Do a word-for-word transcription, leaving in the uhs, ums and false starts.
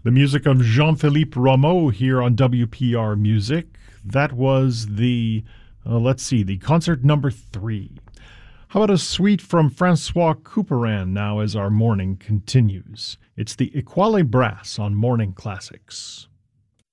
The music of Jean-Philippe Rameau here on W P R Music. That was the, uh, let's see, the concert number three. How about a suite from Francois Couperin now as our morning continues? It's the Étoile Brass on Morning Classics.